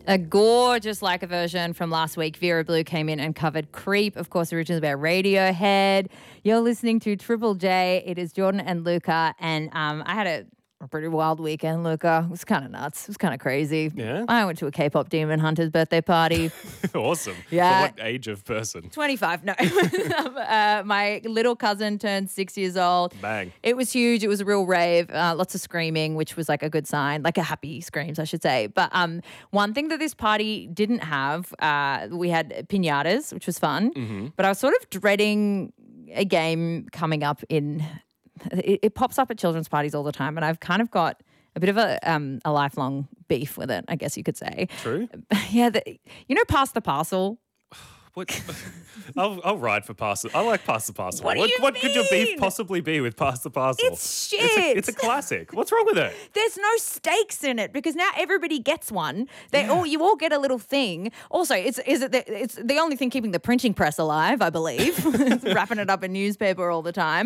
A gorgeous Leica version from last week. Vera Blue came in and covered Creep, of course, originally by Radiohead. You're listening to Triple J. It is Jordan and Luca, and I had a pretty wild weekend, Luca. It was kind of nuts. It was kind of crazy. Yeah? I went to a K-pop Demon Hunters birthday party. Awesome. Yeah. For what age of person? 25, no. My little cousin turned 6 years old. Bang. It was huge. It was a real rave. Lots of screaming, which was like a good sign, like a happy screams, I should say. But one thing that this party didn't have, we had piñatas, which was fun. But I was sort of dreading a game coming up in... It pops up at children's parties all the time, and I've kind of got a bit of a lifelong beef with it, I guess you could say. True. Yeah, Pass the Parcel. What? I'll ride for Pass the... I like Pass the Parcel. What do you What could your beef mean? possibly be with Pass the Parcel? It's shit. It's a classic. What's wrong with it? There's no stakes in it because now everybody gets one. You all get a little thing. Also, it's the only thing keeping the printing press alive, I believe. It's wrapping it up in newspaper all the time.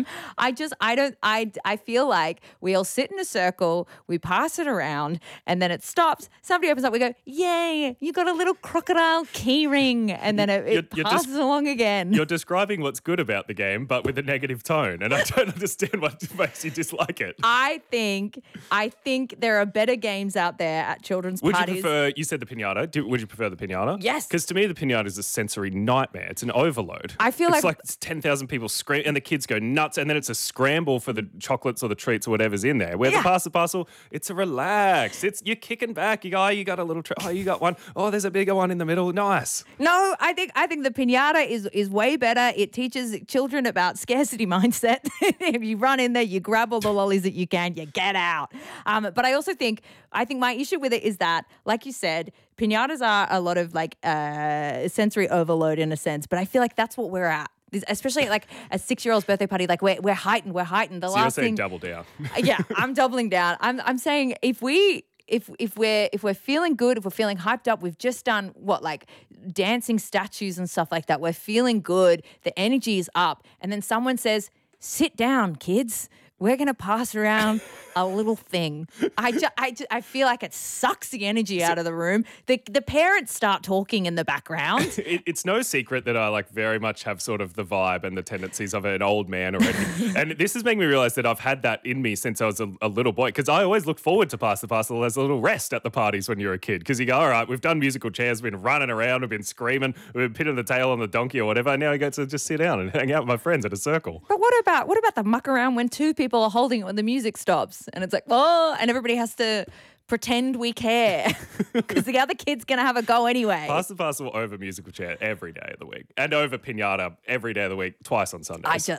I feel like we all sit in a circle, we pass it around, and then it stops. Somebody opens up, we go, "Yay! You got a little crocodile key ring," and then it passes along again. You're describing what's good about the game, but with a negative tone, and I don't understand what makes you dislike it. I think there are better games out there at children's Would parties. you prefer, you said the piñata, would you prefer the piñata? Yes. Because to me, the piñata is a sensory nightmare. It's an overload. I feel it's like- like 10,000 people scream, and the kids go nuts, and then it's a scramble for the chocolates or the treats or whatever's in there. Where the Pass the Parcel, it's a relax. You're kicking back. You go, oh, you got a little treat. Oh, you got one. Oh, there's a bigger one in the middle. Nice. No, I think the piñata is way better. It teaches children about scarcity mindset. If you run in there, you grab all the lollies that you can, you get out. But I also think my issue with it is that, like you said, piñatas are a lot of like sensory overload in a sense. But I feel like that's what we're at. Especially at like a 6-year-old's birthday party, like we're heightened. The So last you're saying thing, double down. yeah, I'm doubling down. I'm saying if we're feeling good, if we're feeling hyped up, we've just done dancing statues and stuff like that. We're feeling good. The energy is up, and then someone says, "Sit down, kids. We're going to pass around a little thing." I feel like it sucks the energy out of the room. The parents start talking in the background. It's no secret that I very much have sort of the vibe and the tendencies of an old man already. And this is making me realize that I've had that in me since I was a little boy, because I always look forward to Pass the Parcel as a little rest at the parties when you're a kid, because you go, all right, we've done musical chairs, we've been running around, we've been screaming, we've been pinning the tail on the donkey or whatever, and now I get to just sit down and hang out with my friends at a circle. But what about the muck around when two people are holding it when the music stops and it's like, oh, and everybody has to pretend we care because the other kid's going to have a go anyway. Pass the Parcel over musical chair every day of the week, and over piñata every day of the week, twice on Sundays.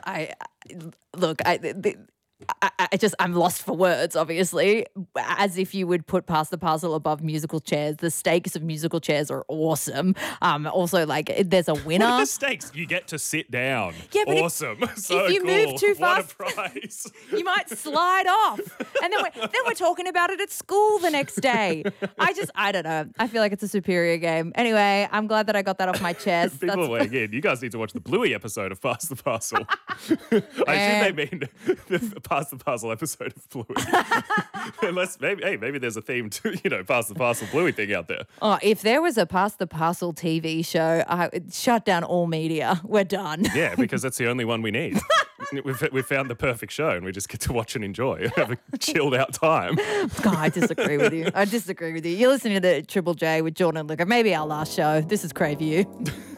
I'm lost for words, obviously, as if you would put Pass the Parcel above musical chairs. The stakes of musical chairs are awesome. Also, there's a winner. What are the stakes? You get to sit down. Yeah, but awesome. So if you cool. move too fast, what a prize. you might slide off. And then we're talking about it at school the next day. I don't know. I feel like it's a superior game. Anyway, I'm glad that I got that off my chest. People are weighing in. You guys need to watch the Bluey episode of Pass the Parcel. I assume they mean the Pass the Parcel episode of Bluey. Unless maybe there's a theme to Pass the Parcel Bluey thing out there. Oh, if there was a Pass the Parcel TV show, I would shut down all media. We're done. Yeah, because that's the only one we need. We've found the perfect show, and we just get to watch and enjoy and have a chilled out time. God, I disagree with you. You're listening to the Triple J with Jordan and Luca. Maybe our last show. This is Crave You.